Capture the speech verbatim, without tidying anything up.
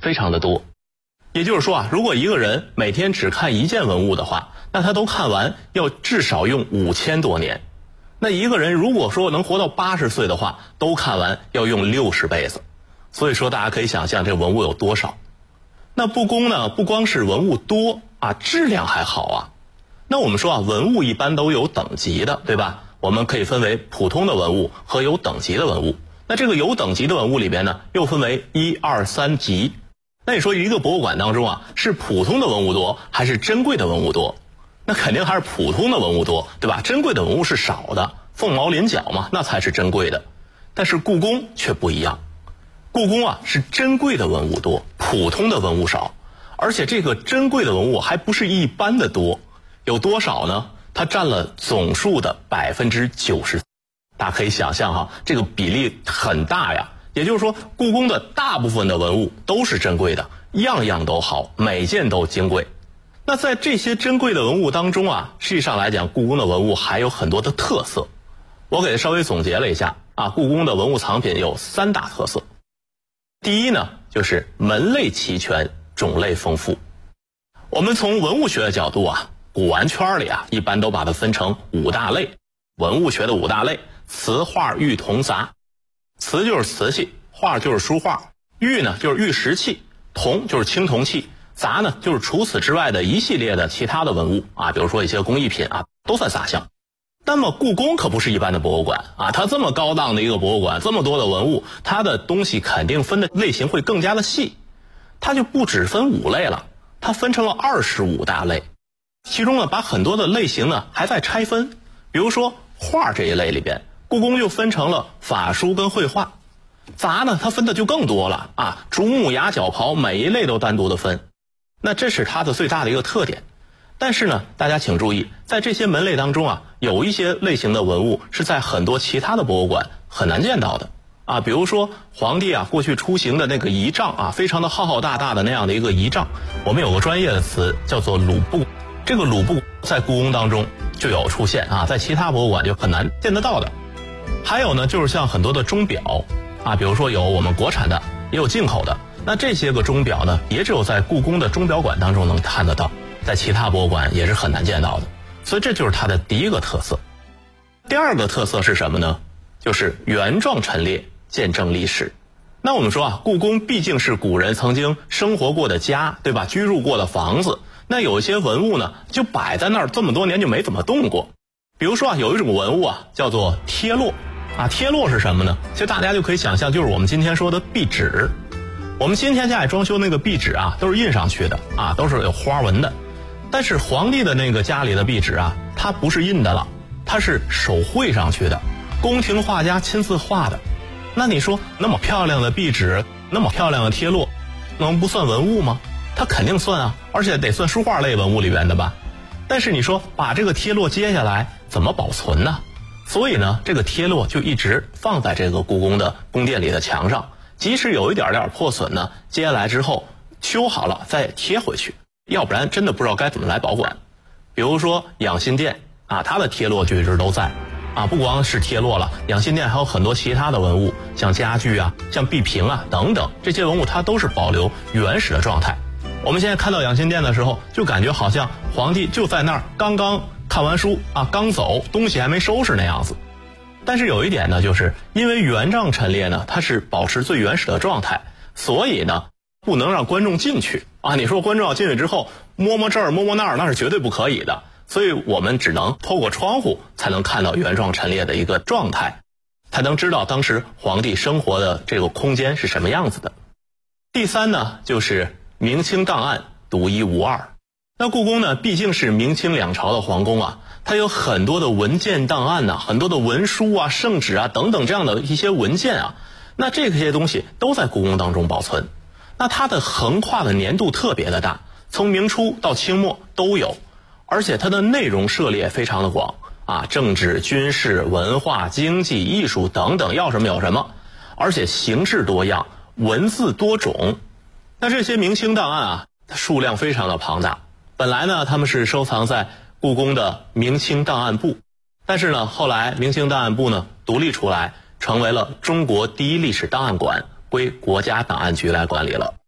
非常的多。也就是说啊，如果一个人每天只看一件文物的话，那他都看完要至少用五千多年。那一个人如果说能活到八十岁的话，都看完要用六十辈子。所以说大家可以想象这文物有多少。那故宫呢，不光是文物多啊，质量还好啊。那我们说啊，文物一般都有等级的，对吧？我们可以分为普通的文物和有等级的文物。那这个有等级的文物里边呢，又分为一二三级。那你说一个博物馆当中啊，是普通的文物多还是珍贵的文物多？那肯定还是普通的文物多，对吧？珍贵的文物是少的，凤毛麟角嘛，那才是珍贵的。但是故宫却不一样，故宫啊是珍贵的文物多，普通的文物少，而且这个珍贵的文物还不是一般的多，有多少呢？它占了总数的百分之九十。大家可以想象哈，这个比例很大呀。也就是说，故宫的大部分的文物都是珍贵的，样样都好，每件都金贵。那在这些珍贵的文物当中啊，实际上来讲，故宫的文物还有很多的特色。我给稍微总结了一下啊，故宫的文物藏品有三大特色。第一呢，就是门类齐全，种类丰富。我们从文物学的角度啊，古玩圈里啊，一般都把它分成五大类。文物学的五大类：瓷、画、玉、铜、杂。瓷就是瓷器，画就是书画，玉呢就是玉石器，铜就是青铜器，杂呢就是除此之外的一系列的其他的文物啊，比如说一些工艺品啊，都算杂项。那么故宫可不是一般的博物馆啊，它这么高档的一个博物馆，这么多的文物，它的东西肯定分的类型会更加的细，它就不只分五类了，它分成了二十五大类，其中呢把很多的类型呢还在拆分。比如说画这一类里边，故宫就分成了法书跟绘画。杂呢它分的就更多了啊，竹木牙角刨每一类都单独的分，那这是它的最大的一个特点。但是呢，大家请注意，在这些门类当中啊，有一些类型的文物是在很多其他的博物馆很难见到的啊。比如说皇帝啊过去出行的那个仪仗啊，非常的浩浩大大的那样的一个仪仗，我们有个专业的词叫做鲁布，这个鲁布在故宫当中就有出现啊，在其他博物馆就很难见得到的。还有呢，就是像很多的钟表啊，比如说有我们国产的，也有进口的，那这些个钟表呢，也只有在故宫的钟表馆当中能看得到，在其他博物馆也是很难见到的。所以这就是它的第一个特色。第二个特色是什么呢？就是原状陈列，见证历史。那我们说啊，故宫毕竟是古人曾经生活过的家，对吧？居住过的房子，那有一些文物呢，就摆在那儿这么多年就没怎么动过。比如说啊，有一种文物啊，叫做贴落啊。贴落是什么呢？其实大家就可以想象，就是我们今天说的壁纸。我们今天家里装修那个壁纸啊，都是印上去的啊，都是有花纹的。但是皇帝的那个家里的壁纸啊，它不是印的了，它是手绘上去的，宫廷画家亲自画的。那你说那么漂亮的壁纸，那么漂亮的贴落，能不算文物吗？它肯定算啊，而且得算书画类文物里边的吧。但是你说把这个贴落接下来怎么保存呢？所以呢，这个贴落就一直放在这个故宫的宫殿里的墙上，即使有一点点破损呢，接下来之后修好了再贴回去，要不然真的不知道该怎么来保管。比如说养心殿啊，它的贴落就一直都在啊，不光是贴落了，养心殿还有很多其他的文物，像家具啊，像壁屏啊等等，这些文物它都是保留原始的状态。我们现在看到养心殿的时候，就感觉好像皇帝就在那儿刚刚看完书啊，刚走，东西还没收拾那样子。但是有一点呢，就是因为原状陈列呢，它是保持最原始的状态，所以呢不能让观众进去啊。你说观众要进去之后摸摸这儿摸摸那儿，那是绝对不可以的。所以我们只能透过窗户才能看到原状陈列的一个状态，才能知道当时皇帝生活的这个空间是什么样子的。第三呢，就是明清档案独一无二。那故宫呢，毕竟是明清两朝的皇宫啊，它有很多的文件档案呐、啊，很多的文书啊、圣旨啊等等这样的一些文件啊，那这些东西都在故宫当中保存。那它的横跨的年度特别的大，从明初到清末都有，而且它的内容涉猎非常的广啊，政治、军事、文化、经济、艺术等等，要什么有什么，而且形式多样，文字多种。那这些明清档案啊，它数量非常的庞大。本来呢，他们是收藏在故宫的明清档案部，但是呢，后来明清档案部呢独立出来，成为了中国第一历史档案馆，归国家档案局来管理了。